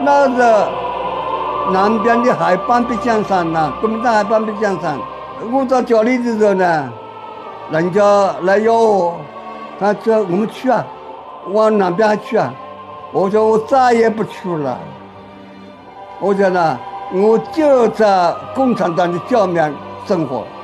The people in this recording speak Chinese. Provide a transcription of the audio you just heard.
那个南边的海半壁江山呐、国民党海半壁江山，我到家里的时候呢，人家来邀我，他说我们去啊，往南边去啊。我说我再也不去了。我讲呢，我就在共产党的下面生活。